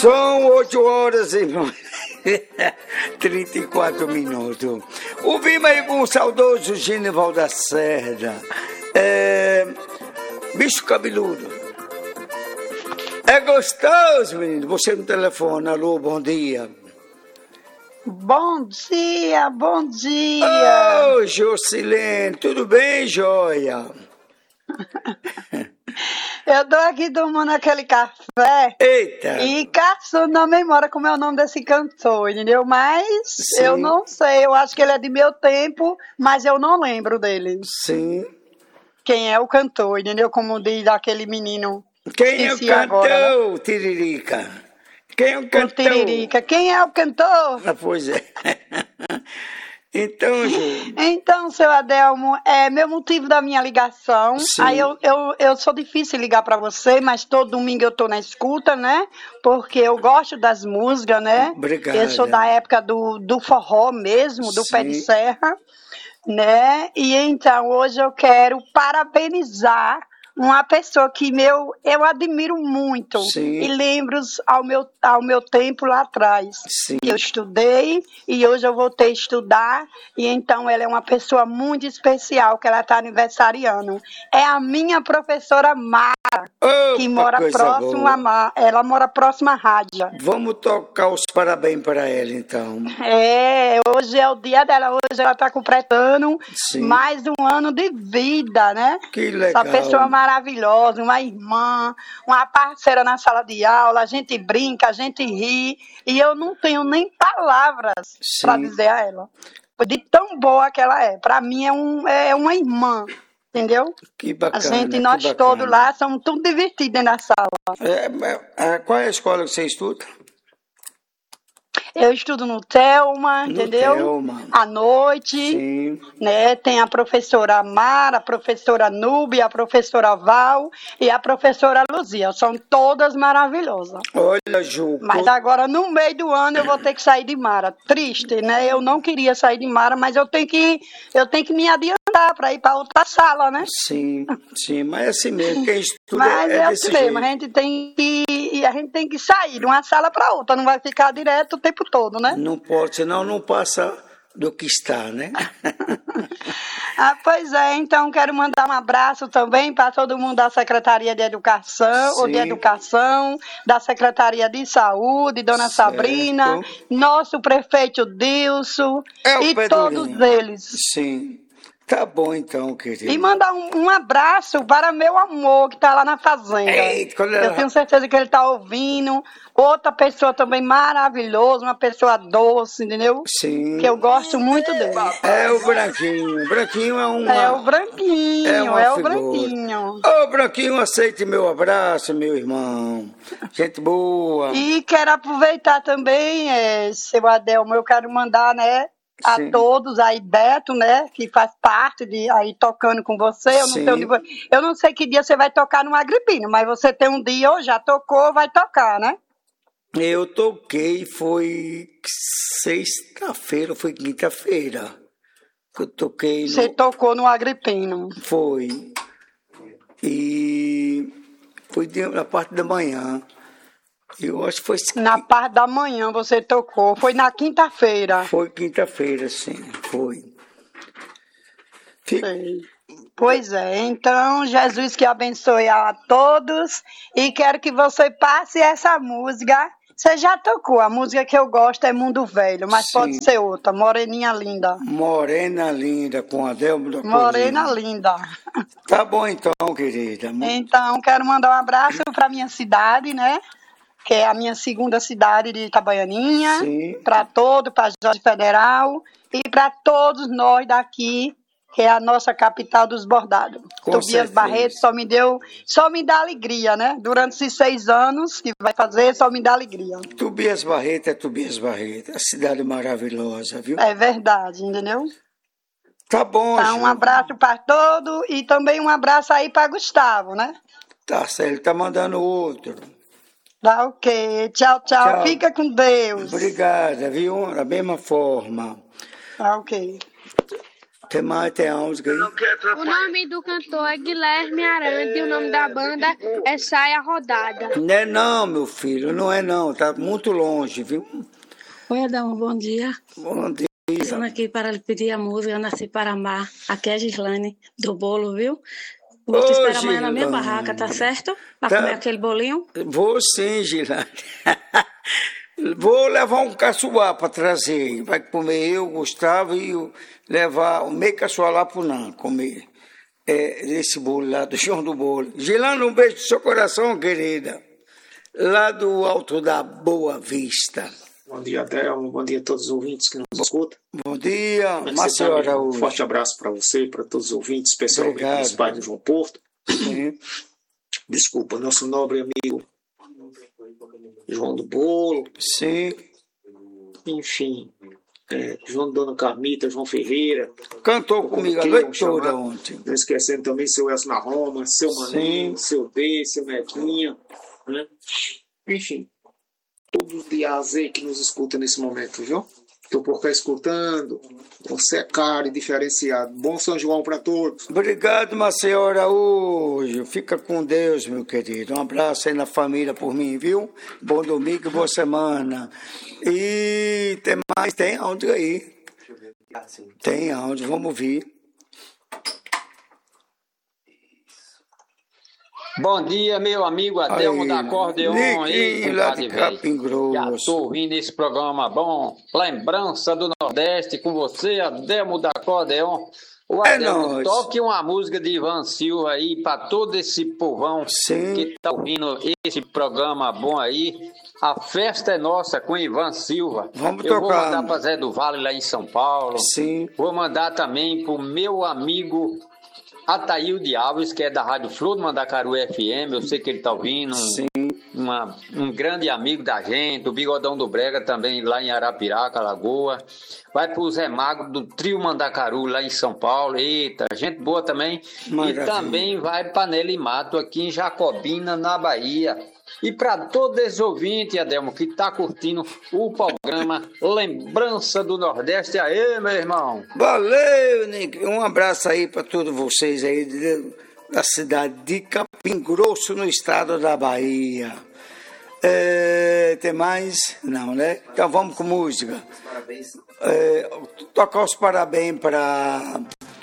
São 8 horas e 34 minutos. Ouvimos aí com o saudoso Genival da Serra. Bicho cabeludo. É gostoso, menino. Você no telefone. Alô, bom dia. Bom dia, bom dia. Ô, Jocilene, tudo bem, joia? Eu tô aqui tomando aquele café. Eita! E caçando na memória como é o nome desse cantor, entendeu? Mas Sim. Eu não sei, eu acho que ele é de meu tempo, mas eu não lembro dele. Sim. Quem é o cantor, entendeu? Como diz aquele menino. Quem é o cantor, agora, né? Tiririca? Quem é o cantor? O Tiririca. Quem é o cantor? Ah, pois é. Então, Ju. Então, seu Adelmo, meu motivo da minha ligação. Sim. Aí eu sou difícil ligar para você, mas todo domingo eu tô na escuta, né? Porque eu gosto das músicas, né? Obrigada. Eu sou da época do forró mesmo, do Pé de Serra, né? E então hoje eu quero parabenizar uma pessoa que eu admiro muito. Sim. E lembro ao meu tempo lá atrás. Sim. Que eu estudei e hoje eu voltei a estudar. E então ela é uma pessoa muito especial, que ela está aniversariando. É a minha professora Mara, que mora próximo ela mora próxima à rádio. Vamos tocar os parabéns para ela, então. Hoje é o dia dela. Hoje ela está completando mais um ano de vida, né? Que legal. Essa pessoa maravilhosa, uma irmã, uma parceira na sala de aula, a gente brinca, a gente ri, e eu não tenho nem palavras para dizer a ela. De tão boa que ela é. Para mim é uma irmã, entendeu? Que bacana. Nós todos lá somos tudo divertidos dentro da sala. Qual é a escola que você estuda? Eu estudo no Thelma, entendeu? Thelma. À noite. Sim. Né? Tem a professora Mara, a professora Núbia, a professora Val e a professora Luzia. São todas maravilhosas. Olha, Ju. Mas agora, no meio do ano, eu vou ter que sair de Mara. Triste, né? Eu não queria sair de Mara, mas eu tenho que me adiantar para ir para outra sala, né? Sim, mas é assim mesmo. Quem estuda mas é assim mesmo. A gente tem que sair de uma sala para outra. Não vai ficar direto o tempo todo, né? Não pode, senão não passa do que está, né? Pois é, então quero mandar um abraço também para todo mundo da Secretaria de Educação, ou de Educação, da Secretaria de Saúde, Dona Sabrina, nosso prefeito Dilson e todos eles. Sim. Tá bom então, querido. E mandar um abraço para meu amor que está lá na fazenda. Eu tenho certeza que ele está ouvindo. Outra pessoa também maravilhosa, uma pessoa doce, entendeu? Sim. Que eu gosto muito dele. É o Branquinho. O Branquinho é uma... É o Branquinho, é o Branquinho. Ô, Branquinho, aceite meu abraço, meu irmão. Gente boa. E quero aproveitar também, seu Adelmo, eu quero mandar, né? A todos, aí Beto, né, que faz parte de aí tocando com você, eu não sei que dia você vai tocar no Agripino, mas você tem um dia, ou já tocou, vai tocar, né? Eu toquei, foi sexta-feira, foi quinta-feira, que eu toquei. Você tocou no Agripino? Foi, e foi na parte da manhã. Eu acho que foi... Na parte da manhã você tocou, foi na quinta-feira. Foi quinta-feira, sim, foi. Pois é, então Jesus que abençoe a todos e quero que você passe essa música. Você já tocou, a música que eu gosto é Mundo Velho, mas pode ser outra, Moreninha Linda. Morena Linda, com Adelmo da Morena Linda. Tá bom então, querida. Então, quero mandar um abraço para minha cidade, né? Que é a minha segunda cidade de Itabaianinha, para Jorge Federal e para todos nós daqui, que é a nossa capital dos bordados. Tobias Barreto só me dá alegria, né? Durante esses 6 anos que vai fazer, só me dá alegria. Tobias Barreto é Tobias Barreto, a cidade maravilhosa, viu? É verdade, entendeu? Tá bom, então, um abraço para todos e também um abraço aí para Gustavo, né? Tá certo, ele tá mandando outro. Tá ok. Tchau. Fica com Deus. Obrigada, viu? Da mesma forma. Tá ok. Tem mais, tem áudio aí. O nome do cantor é Guilherme Aranda e o nome da banda é Saia Rodada. Não é não, meu filho, não é não. Tá muito longe, viu? Oi, Adão, bom dia. Bom dia. Estou aqui para lhe pedir a música Eu Nasci para Amar. Aqui é a Gislane do bolo, viu? Vou te esperar amanhã na minha barraca, tá certo? Para comer aquele bolinho? Vou sim, Gislane. Vou levar um caçoar para trazer. Vai comer eu, Gustavo, e levar um meio caçoar lá pro Nan comer. Esse bolo lá do João do Bolo. Gislane, um beijo do seu coração, querida. Lá do Alto da Boa Vista. Bom dia, Adelmo. Bom dia a todos os ouvintes que nos escutam. Bom dia, Maceió Araújo. Um forte abraço para você e para todos os ouvintes, especialmente os pais do João Porto. Sim. Desculpa, nosso nobre amigo João do Bolo. Sim. Enfim, João Dona Carmita, João Ferreira. Cantou comigo a noite toda ontem. Não esquecendo também seu Elcio na Roma, seu Maninho, seu D, seu Nequinha. Né? Enfim, todos de A a Z que nos escutam nesse momento, viu? Estou por cá escutando. Você é caro e diferenciado. Bom São João para todos. Obrigado, Maceió Araújo. Fica com Deus, meu querido. Um abraço aí na família por mim, viu? Bom domingo e boa semana. E tem mais, tem áudio aí. Tem áudio, vamos ouvir. Bom dia, meu amigo Adelmo da Acordeon aí, lá de Capim Grosso. Já estou ouvindo esse programa bom. Lembrança do Nordeste com você, Adelmo da Acordeon. O Adelmo, toque uma música de Ivan Silva aí para todo esse povão que está ouvindo esse programa bom aí. A festa é nossa com Ivan Silva. Vamos Eu tocar. Vou mandar para Zé do Vale lá em São Paulo. Sim. Vou mandar também para o meu amigo Ataílde Alves, que é da Rádio Flor do Mandacaru FM, eu sei que ele está ouvindo, um grande amigo da gente, o Bigodão do Brega também lá em Arapiraca, Lagoa. Vai para o Zé Mago do Trio Mandacaru lá em São Paulo, eita, gente boa também. Maravilha. E também vai para Nelly Mato aqui em Jacobina, na Bahia. E para todo esse ouvinte, Adelmo, que está curtindo o programa Lembrança do Nordeste, aí, meu irmão. Valeu, Nick. Um abraço aí para todos vocês aí da cidade de Capim Grosso, no estado da Bahia. Tem mais? Não, né? Então vamos com música. Tocar os parabéns para